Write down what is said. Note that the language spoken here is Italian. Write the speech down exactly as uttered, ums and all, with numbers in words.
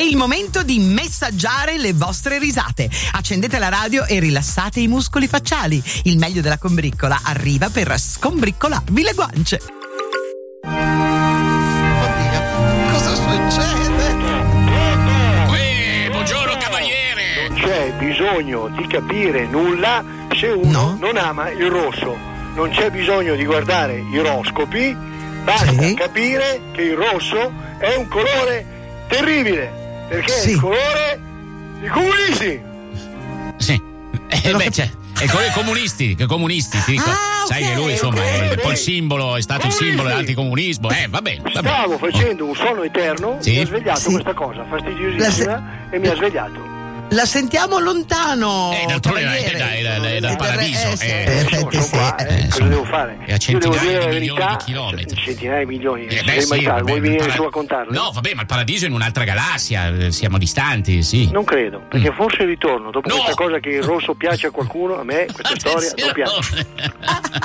il momento di messaggiare le vostre risate. Accendete la radio e rilassate i muscoli facciali. Il meglio della combriccola arriva per scombriccolarvi le guance. Oddio, cosa succede? Uè, buongiorno cavaliere. Non c'è bisogno di capire nulla se uno No. non ama il rosso. Non c'è bisogno di guardare gli oroscopi, basta Sì. capire che il rosso è un colore terribile, perché Sì. è il colore dei comunisti. Sì. Eh, l'ho beh, cap- c'è. E con i comunisti, che comunisti, ti dico. Ah, sai ok, che lui, insomma, ok, è un ok. po' il simbolo, è stato il simbolo dell'anticomunismo. Eh, va bene, va bene. Stavo facendo un sonno eterno, Sì. mi ha svegliato Sì. questa cosa La fastidiosissima e mi ha svegliato. La sentiamo lontano. Eh, d'altronde è, cavaliere. è, è, è, è dal Eh, paradiso. eh, sì, eh. in effetti Sono sì. qua, eh. eh, cosa insomma, devo fare? è a centinaia Io devo dire di la milioni verità, di chilometri. centinaia di milioni, Eh, non beh, sei sì, mai stato, vabbè, vuoi venire il para- su a contarlo? No, vabbè, ma il paradiso è in un'altra galassia, eh, siamo distanti, sì. Non credo, perché forse ritorno dopo No. questa cosa che il rosso piace a qualcuno, a me questa storia non piace. Attenzione.